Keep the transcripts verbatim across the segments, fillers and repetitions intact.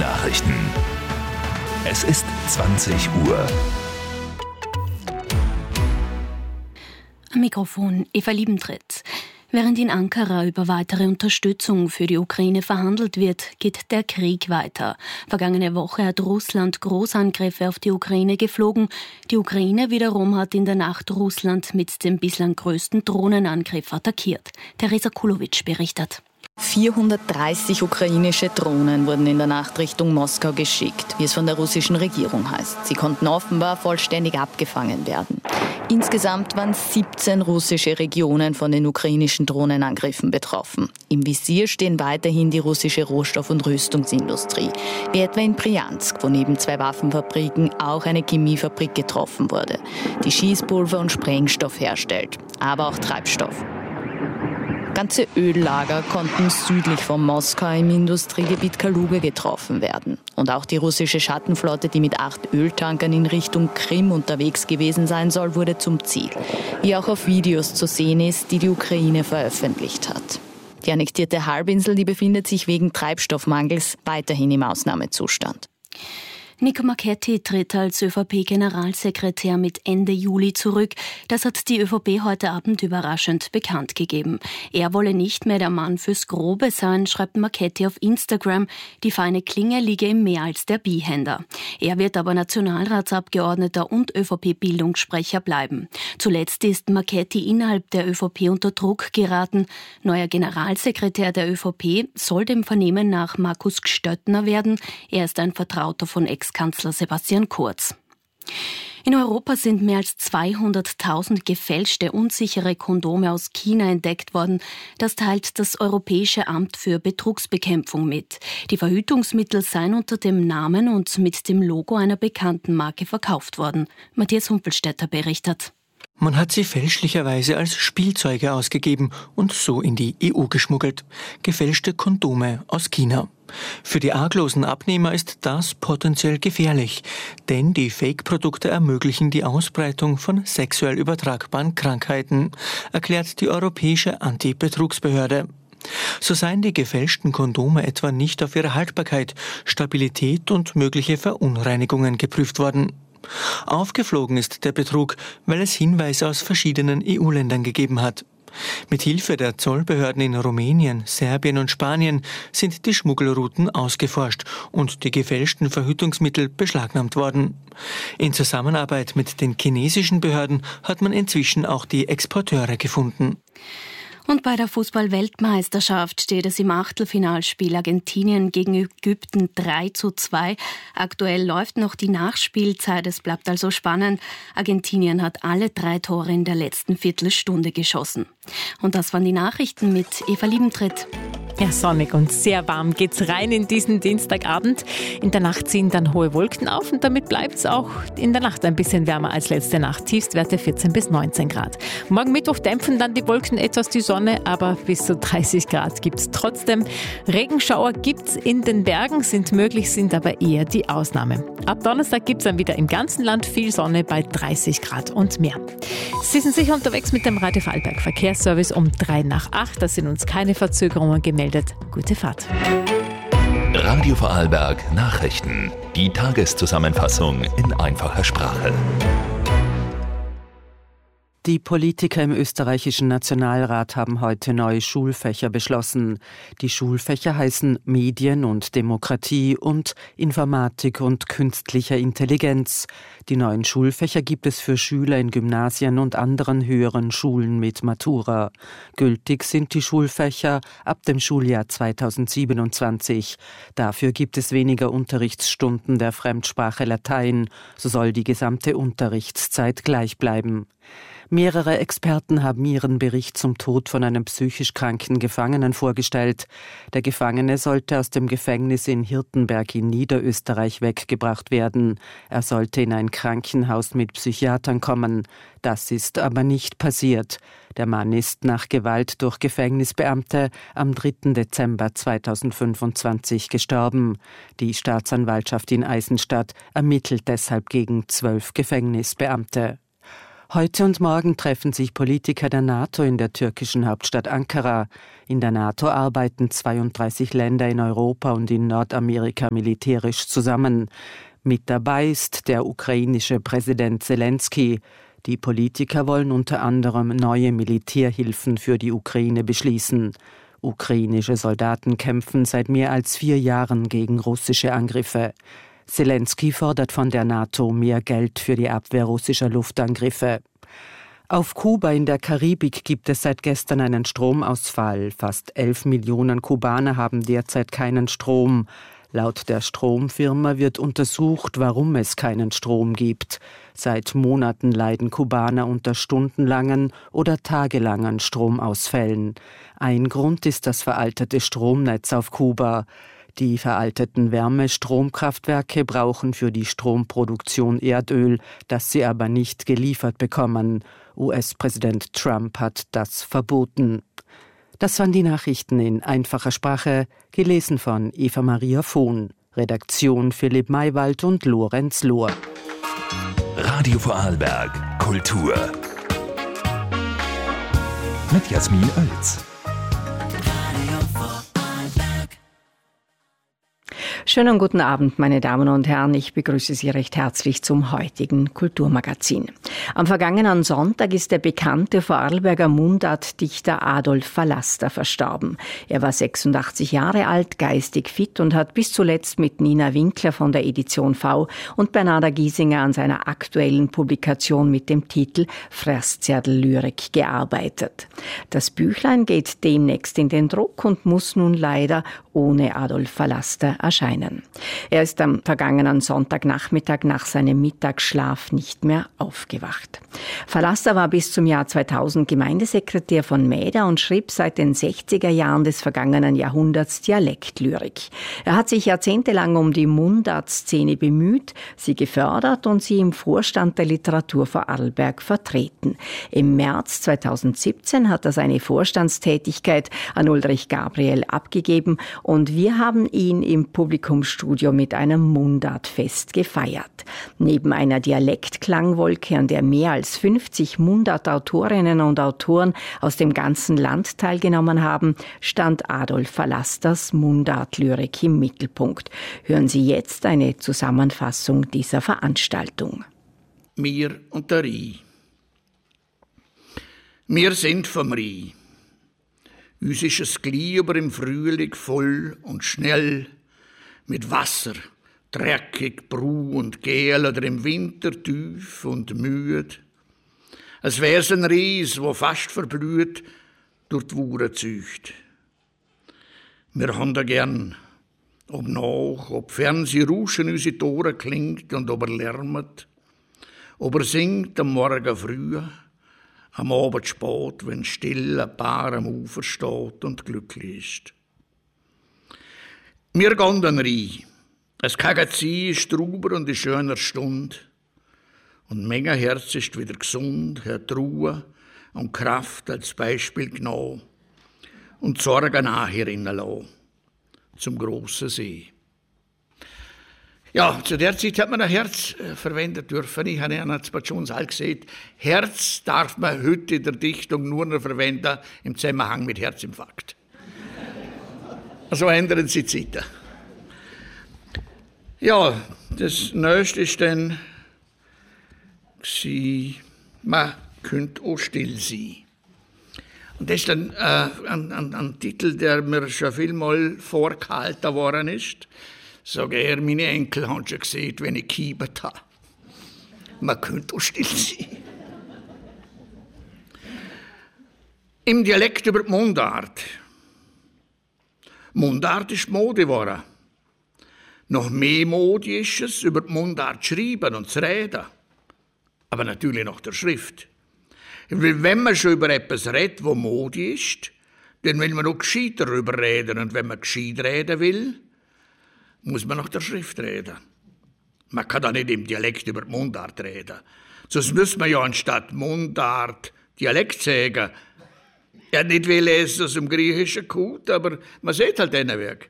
Nachrichten. Es ist zwanzig Uhr. Am Mikrofon Eva Liebentritt. Während in Ankara über weitere Unterstützung für die Ukraine verhandelt wird, geht der Krieg weiter. Vergangene Woche hat Russland Großangriffe auf die Ukraine geflogen. Die Ukraine wiederum hat in der Nacht Russland mit dem bislang größten Drohnenangriff attackiert. Teresa Kulowitsch berichtet. vierhundertdreißig ukrainische Drohnen wurden in der Nacht Richtung Moskau geschickt, wie es von der russischen Regierung heißt. Sie konnten offenbar vollständig abgefangen werden. Insgesamt waren siebzehn russische Regionen von den ukrainischen Drohnenangriffen betroffen. Im Visier stehen weiterhin die russische Rohstoff- und Rüstungsindustrie, wie etwa in Bryansk, wo neben zwei Waffenfabriken auch eine Chemiefabrik getroffen wurde, die Schießpulver und Sprengstoff herstellt, aber auch Treibstoff. Ganze Öllager konnten südlich von Moskau im Industriegebiet Kaluga getroffen werden. Und auch die russische Schattenflotte, die mit acht Öltankern in Richtung Krim unterwegs gewesen sein soll, wurde zum Ziel. Wie auch auf Videos zu sehen ist, die die Ukraine veröffentlicht hat. Die annektierte Halbinsel, die befindet sich wegen Treibstoffmangels weiterhin im Ausnahmezustand. Nico Marchetti tritt als ÖVP-Generalsekretär mit Ende Juli zurück. Das hat die ÖVP heute Abend überraschend bekannt gegeben. Er wolle nicht mehr der Mann fürs Grobe sein, schreibt Marchetti auf Instagram. Die feine Klinge liege ihm mehr als der Bihänder. Er wird aber Nationalratsabgeordneter und ÖVP-Bildungssprecher bleiben. Zuletzt ist Marchetti innerhalb der ÖVP unter Druck geraten. Neuer Generalsekretär der ÖVP soll dem Vernehmen nach Markus Gstöttner werden. Er ist ein Vertrauter von Ex Kanzler Sebastian Kurz. In Europa sind mehr als zweihunderttausend gefälschte, unsichere Kondome aus China entdeckt worden. Das teilt das Europäische Amt für Betrugsbekämpfung mit. Die Verhütungsmittel seien unter dem Namen und mit dem Logo einer bekannten Marke verkauft worden. Matthias Humpelstädter berichtet. Man hat sie fälschlicherweise als Spielzeuge ausgegeben und so in die E U geschmuggelt. Gefälschte Kondome aus China. Für die arglosen Abnehmer ist das potenziell gefährlich, denn die Fake-Produkte ermöglichen die Ausbreitung von sexuell übertragbaren Krankheiten, erklärt die Europäische Anti-Betrugsbehörde. So seien die gefälschten Kondome etwa nicht auf ihre Haltbarkeit, Stabilität und mögliche Verunreinigungen geprüft worden. Aufgeflogen ist der Betrug, weil es Hinweise aus verschiedenen E U-Ländern gegeben hat. Mit Hilfe der Zollbehörden in Rumänien, Serbien und Spanien sind die Schmuggelrouten ausgeforscht und die gefälschten Verhütungsmittel beschlagnahmt worden. In Zusammenarbeit mit den chinesischen Behörden hat man inzwischen auch die Exporteure gefunden. Und bei der Fußball-Weltmeisterschaft steht es im Achtelfinalspiel Argentinien gegen Ägypten drei zu zwei. Aktuell läuft noch die Nachspielzeit, es bleibt also spannend. Argentinien hat alle drei Tore in der letzten Viertelstunde geschossen. Und das waren die Nachrichten mit Eva Liebentritt. Ja, sonnig und sehr warm geht's rein in diesen Dienstagabend. In der Nacht ziehen dann hohe Wolken auf und damit bleibt's auch in der Nacht ein bisschen wärmer als letzte Nacht. Tiefstwerte vierzehn bis neunzehn Grad. Morgen Mittwoch dämpfen dann die Wolken etwas die Sonne, aber bis zu dreißig Grad gibt's trotzdem. Regenschauer gibt's in den Bergen, sind möglich, sind aber eher die Ausnahme. Ab Donnerstag gibt's dann wieder im ganzen Land viel Sonne bei dreißig Grad und mehr. Sie sind sicher unterwegs mit dem Radio Vorarlberg Verkehrsservice um drei nach acht. Da sind uns keine Verzögerungen gemeldet. Gute Fahrt. Radio Vorarlberg Nachrichten. Die Tageszusammenfassung in einfacher Sprache. Die Politiker im österreichischen Nationalrat haben heute neue Schulfächer beschlossen. Die Schulfächer heißen Medien und Demokratie und Informatik und künstlicher Intelligenz. Die neuen Schulfächer gibt es für Schüler in Gymnasien und anderen höheren Schulen mit Matura. Gültig sind die Schulfächer ab dem Schuljahr zweitausendsiebenundzwanzig. Dafür gibt es weniger Unterrichtsstunden der Fremdsprache Latein. So soll die gesamte Unterrichtszeit gleich bleiben. Mehrere Experten haben ihren Bericht zum Tod von einem psychisch kranken Gefangenen vorgestellt. Der Gefangene sollte aus dem Gefängnis in Hirtenberg in Niederösterreich weggebracht werden. Er sollte in ein Krankenhaus mit Psychiatern kommen. Das ist aber nicht passiert. Der Mann ist nach Gewalt durch Gefängnisbeamte am dritten Dezember zweitausendfünfundzwanzig gestorben. Die Staatsanwaltschaft in Eisenstadt ermittelt deshalb gegen zwölf Gefängnisbeamte. Heute und morgen treffen sich Politiker der NATO in der türkischen Hauptstadt Ankara. In der NATO arbeiten zweiunddreißig Länder in Europa und in Nordamerika militärisch zusammen. Mit dabei ist der ukrainische Präsident Zelensky. Die Politiker wollen unter anderem neue Militärhilfen für die Ukraine beschließen. Ukrainische Soldaten kämpfen seit mehr als vier Jahren gegen russische Angriffe. Zelensky fordert von der NATO mehr Geld für die Abwehr russischer Luftangriffe. Auf Kuba in der Karibik gibt es seit gestern einen Stromausfall. Fast elf Millionen Kubaner haben derzeit keinen Strom. Laut der Stromfirma wird untersucht, warum es keinen Strom gibt. Seit Monaten leiden Kubaner unter stundenlangen oder tagelangen Stromausfällen. Ein Grund ist das veraltete Stromnetz auf Kuba. Die veralteten Wärmestromkraftwerke brauchen für die Stromproduktion Erdöl, das sie aber nicht geliefert bekommen. U S-Präsident Trump hat das verboten. Das waren die Nachrichten in einfacher Sprache, gelesen von Eva Maria Vohn. Redaktion Philipp Maywald und Lorenz Lohr. Radio Vorarlberg Kultur mit Jasmin Oelz. Schönen guten Abend, meine Damen und Herren. Ich begrüße Sie recht herzlich zum heutigen Kulturmagazin. Am vergangenen Sonntag ist der bekannte Vorarlberger Mundartdichter Adolf Vallaster verstorben. Er war sechsundachtzig Jahre alt, geistig fit und hat bis zuletzt mit Nina Winkler von der Edition V und Bernarda Giesinger an seiner aktuellen Publikation mit dem Titel Fresszettel-Lyrik gearbeitet. Das Büchlein geht demnächst in den Druck und muss nun leider ohne Adolf Vallaster erscheinen. Er ist am vergangenen Sonntagnachmittag nach seinem Mittagsschlaf nicht mehr aufgewacht. Vallaster war bis zum Jahr zweitausend Gemeindesekretär von Mäder und schrieb seit den sechziger Jahren des vergangenen Jahrhunderts Dialektlyrik. Er hat sich jahrzehntelang um die Mundartszene bemüht, sie gefördert und sie im Vorstand der Literatur Vorarlberg vertreten. Im März zweitausendsiebzehn hat er seine Vorstandstätigkeit an Ulrich Gabriel abgegeben und wir haben ihn im Publikumsstudio mit einem Mundartfest gefeiert. Neben einer Dialektklangwolke, an der mehr als fünfzig Mundartautorinnen und Autoren aus dem ganzen Land teilgenommen haben, stand Adolf Vallasters Mundartlyrik im Mittelpunkt. Hören Sie jetzt eine Zusammenfassung dieser Veranstaltung. Wir und der Rhein. Wir sind vom Rhein. Uns ist es gleich über im Frühling voll und schnell mit Wasser, dreckig, brau und gel oder im Winter tief und müd. Es wär's ein Ries, wo fast verblüht durch die Wuren zücht. Wir haben da gern, ob nach, ob fern sie rauschen unsere Tore klingt und ob er lärmet, ob er singt am Morgen früh, am Abend spät, wenn still ein Paar am Ufer steht und glücklich ist. Wir gehen dann rein. Es kann sein, ist trauber und in schöner Stund. Und Menge Herz ist wieder gesund, hat Ruhe und Kraft als Beispiel genommen. Und Sorgen nachherinnen lassen. Zum grossen See. Ja, zu der Zeit hat man ein Herz äh, verwendet dürfen. Ich habe ja schon gesehen, Herz darf man heute in der Dichtung nur noch verwenden im Zusammenhang mit Herzinfarkt. So ändern sich die Zeiten. Ja, das Nächste ist dann, man könnte auch still sein. Und das ist dann äh, ein, ein, ein Titel, der mir schon vielmal vorgehalten worden ist. Sag er, meine Enkel haben schon gesehen, wenn ich gehiebert habe. Man könnte auch still sein. Im Dialekt über die Mundart. Mundart ist Mode geworden. Noch mehr Mode ist es, über die Mundart zu schreiben und zu reden. Aber natürlich nach der Schrift. Weil wenn man schon über etwas redet, wo Mode ist, dann will man auch gescheit darüber reden. Und wenn man gescheit reden will, muss man nach der Schrift reden. Man kann da nicht im Dialekt über die Mundart reden. Sonst müsste man ja anstatt Mundart Dialekt sagen. Ja, nicht will lesen aus dem Griechischen gut, aber man sieht halt den Weg.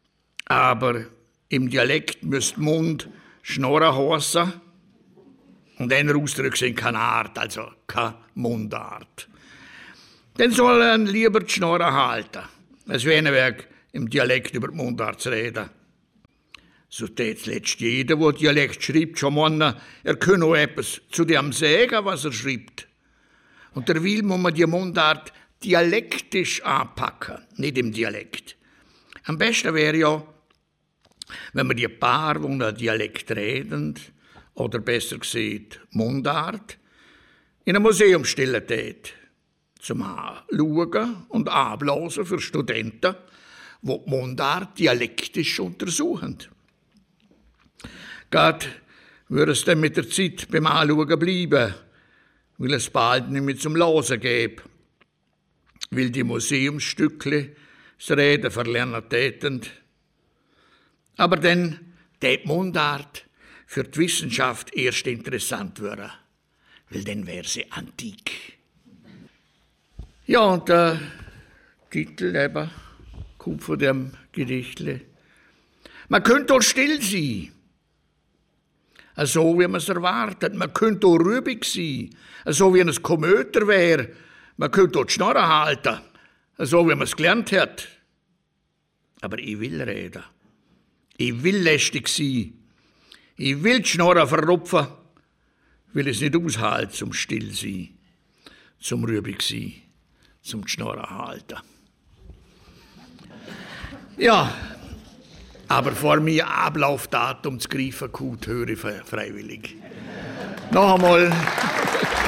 Aber im Dialekt müsste Mund Schnorren heissen Und einer Ausdruck sind keine Art, also keine Mundart. Dann soll er lieber die Schnorre halten, als wenn er im Dialekt über die Mundart zu reden. So tät letzt jeder, der Dialekt schreibt, schon meinen, er könne auch etwas zu dem sagen, was er schreibt. Und derweil muss man die Mundart dialektisch anpacken, nicht im Dialekt. Am besten wäre ja, wenn man die Paar, die einen Dialekt reden, oder besser gesagt Mundart, in einem Museum stellen tät, zum Anschauen und Anblasen für Studenten, die die Mundart dialektisch untersuchen. Gerade würde es dann mit der Zeit beim Anschauen bleiben, weil es bald nicht mehr zum Losen gäbe, weil die Museumsstückle das Reden verlernen täten. Aber dann tät die Mundart für die Wissenschaft erst interessant würde, weil dann wäre sie antik. Ja, und der Titel eben kommt von dem Gedichtle. Man könnte auch still sein, so wie man es erwartet. Man könnte auch rübig sein, so wie ein Komöter wäre. Man könnte auch die Schnorre halten, so wie man es gelernt hat. Aber ich will reden. Ich will lästig sein. Ich will die Schnorre verrupfen, will es nicht aushalten zum still sein, zum rübig sein, zum die Schnorre halten. Ja, aber vor mir Ablaufdatum zu greifen, gut, höre ich freiwillig. Noch einmal.